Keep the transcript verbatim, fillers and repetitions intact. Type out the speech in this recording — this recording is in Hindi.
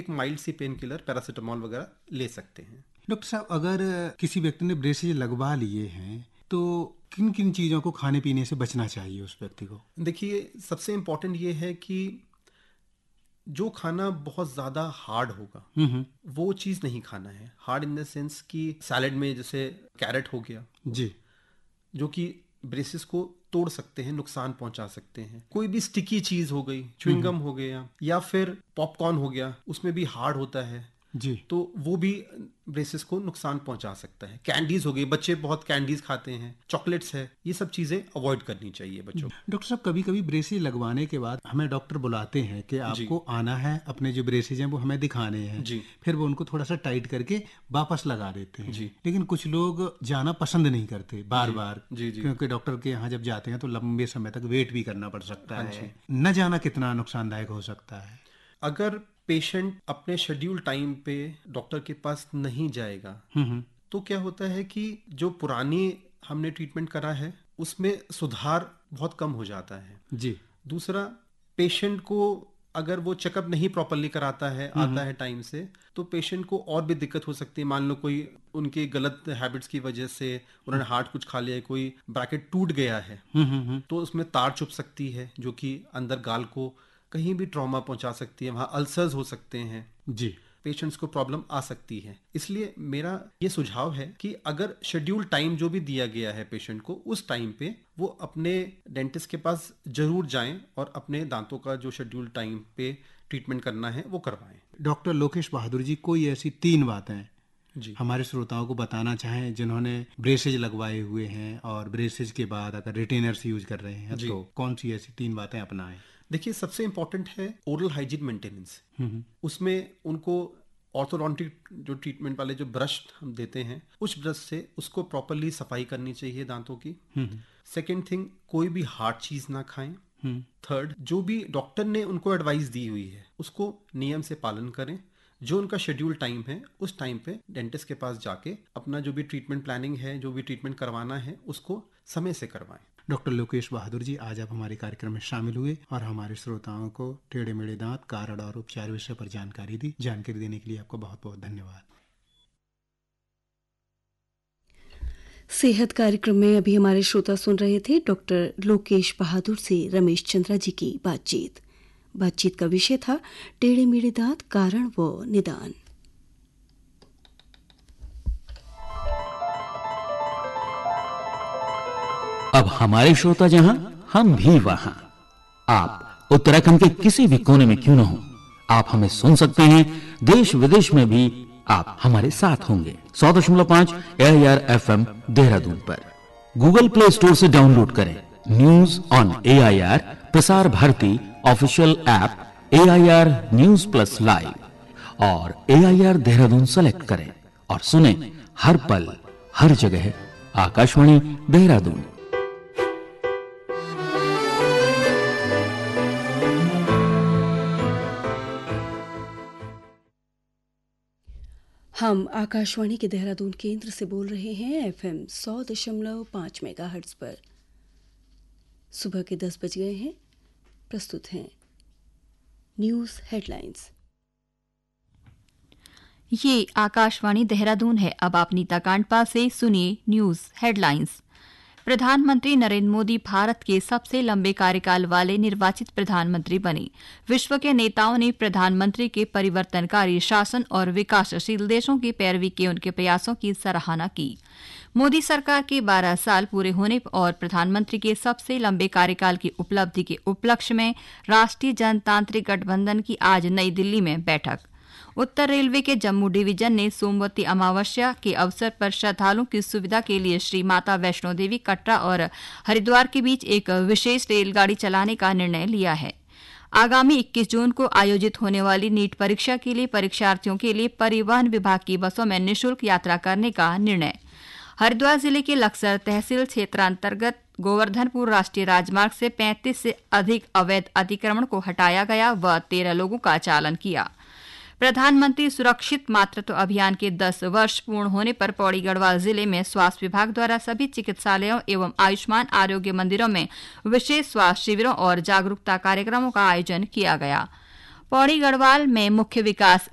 एक माइल्ड सी पेन किलर पैरासिटामोल वगैरह ले सकते हैं। डॉक्टर साहब, अगर किसी व्यक्ति ने ब्रेसेज लगवा लिए हैं तो किन किन चीज़ों को खाने पीने से बचना चाहिए उस व्यक्ति को? देखिए, सबसे इम्पोर्टेंट ये है कि जो खाना बहुत ज़्यादा हार्ड होगा वो चीज़ नहीं खाना है। हार्ड इन द सेंस कि सैलेड में जैसे कैरेट हो गया जी, जो कि ब्रेसेस को तोड़ सकते हैं, नुकसान पहुंचा सकते हैं। कोई भी स्टिकी चीज़ हो गई, च्युइंगम हो गया या फिर पॉपकॉर्न हो गया, उसमें भी हार्ड होता है जी, तो वो भी ब्रेसेस को नुकसान पहुंचा सकता है। कैंडीज हो गई, बच्चे बहुत कैंडीज खाते हैं, चॉकलेट्स है, ये सब चीजें अवॉइड करनी चाहिए बच्चों को। डॉक्टर साहब, कभी कभी ब्रेसेज लगवाने के बाद हमें डॉक्टर बुलाते हैं कि आपको आना है, अपने जो ब्रेसेज हैं वो हमें दिखाने हैं जी। फिर वो उनको थोड़ा सा टाइट करके वापस लगा देते हैं जी। लेकिन कुछ लोग जाना पसंद नहीं करते बार जी। बार जी जी। क्योंकि डॉक्टर के यहाँ जब जाते हैं तो लंबे समय तक वेट भी करना पड़ सकता है। न जाना कितना नुकसानदायक हो सकता है? अगर पेशेंट अपने शेड्यूल टाइम पे डॉक्टर के पास नहीं जाएगा तो क्या होता है कि जो पुरानी हमने ट्रीटमेंट करा है उसमें सुधार बहुत कम हो जाता है। जी। दूसरा, पेशेंट को अगर वो चेकअप नहीं प्रॉपरली कराता है, आता है टाइम से, तो पेशेंट को और भी दिक्कत हो सकती है। मान लो कोई उनके गलत हैबिट्स की वजह से उन्होंने हार्ड कुछ खा लिया है, कोई ब्रैकेट टूट गया है तो उसमें तार चुभ सकती है जो कि अंदर गाल को कहीं भी ट्रॉमा पहुंचा सकती है, वहां अल्सर्स हो सकते हैं जी। पेशेंट्स को प्रॉब्लम आ सकती है। इसलिए मेरा ये सुझाव है कि अगर शेड्यूल टाइम जो भी दिया गया है पेशेंट को, उस टाइम पे वो अपने डेंटिस्ट के पास जरूर जाएं और अपने दांतों का जो शेड्यूल टाइम पे ट्रीटमेंट करना है वो करवाएं। डॉक्टर लोकेश बहादुर जी, कोई ऐसी तीन बातें जी हमारे श्रोताओं को बताना चाहें जिन्होंने ब्रेसेज लगवाए हुए हैं और ब्रेसेज के बाद अगर रिटेनर्स यूज कर रहे हैं तो कौन सी ऐसी तीन बातें अपनाएं? देखिए, सबसे इंपॉर्टेंट है ओरल हाइजीन मेंटेनेंस। उसमें उनको ऑर्थोडोंटिक जो ट्रीटमेंट वाले जो ब्रश हम देते हैं उस ब्रश से उसको प्रॉपरली सफाई करनी चाहिए दांतों की। सेकेंड थिंग, कोई भी हार्ड चीज ना खाएं। थर्ड, जो भी डॉक्टर ने उनको एडवाइस दी हुई है उसको नियम से पालन करें। जो उनका शेड्यूल टाइम है उस टाइम पे डेंटिस्ट के पास जाके अपना जो भी ट्रीटमेंट प्लानिंग है, जो भी ट्रीटमेंट करवाना है उसको समय से करवाएं। डॉक्टर लोकेश बहादुर जी, आज आप हमारे कार्यक्रम में शामिल हुए और हमारे श्रोताओं को टेढ़े मेढ़े दांत, कारण और उपचार विषय पर जानकारी दी। जानकारी देने के लिए आपका बहुत बहुत धन्यवाद। सेहत कार्यक्रम में अभी हमारे श्रोता सुन रहे थे डॉक्टर लोकेश बहादुर से रमेश चंद्रा जी की बातचीत। बातचीत का विषय था टेढ़े मेढ़े दांत, कारण व निदान। अब हमारे श्रोता जहां, हम भी वहां। आप उत्तराखंड के किसी भी कोने में क्यों न हो, आप हमें सुन सकते हैं। देश विदेश में भी आप हमारे साथ होंगे। सौ दशमलव पांच ए I R F M Dehradun पर गूगल प्ले स्टोर से डाउनलोड करें news on A I R Prasar Bharati official app A I R news plus live और ए आई आर देहरादून सेलेक्ट करें और सुने हर पल हर जगह आकाशवाणी देहरादून। हम आकाशवाणी के देहरादून केंद्र से बोल रहे हैं एफएम सौ दशमलव पाँच मेगाहर्ट्ज पर। सुबह के दस बज गए हैं। प्रस्तुत हैं न्यूज़ हेडलाइंस। ये आकाशवाणी देहरादून है। अब आप नीता कांडपा से सुनिए न्यूज़ हेडलाइंस। प्रधानमंत्री नरेंद्र मोदी भारत के सबसे लंबे कार्यकाल वाले निर्वाचित प्रधानमंत्री बने। विश्व के नेताओं ने प्रधानमंत्री के परिवर्तनकारी शासन और विकासशील देशों की पैरवी के उनके प्रयासों की सराहना की। मोदी सरकार के बारह साल पूरे होने और प्रधानमंत्री के सबसे लंबे कार्यकाल की उपलब्धि के उपलक्ष्य में राष्ट्रीय जनतांत्रिक गठबंधन की आज नई दिल्ली में बैठक। उत्तर रेलवे के जम्मू डिवीजन ने सोमवती अमावस्या के अवसर पर श्रद्धालुओं की सुविधा के लिए श्री माता वैष्णो देवी कटरा और हरिद्वार के बीच एक विशेष रेलगाड़ी चलाने का निर्णय लिया है। आगामी इक्कीस जून को आयोजित होने वाली नीट परीक्षा के लिए परीक्षार्थियों के लिए परिवहन विभाग की बसों में निःशुल्क यात्रा करने का निर्णय। हरिद्वार जिले के लक्सर तहसील क्षेत्रांतर्गत गोवर्धनपुर राष्ट्रीय राजमार्ग से पैंतीस से अधिक अवैध अतिक्रमण को हटाया गया व तेरह लोगों का चालान किया। प्रधानमंत्री सुरक्षित मातृत्व अभियान के दस वर्ष पूर्ण होने पर पौड़ी गढ़वाल जिले में स्वास्थ्य विभाग द्वारा सभी चिकित्सालयों एवं आयुष्मान आरोग्य मंदिरों में विशेष स्वास्थ्य शिविरों और जागरूकता कार्यक्रमों का आयोजन किया गया। पौड़ी गढ़वाल में मुख्य विकास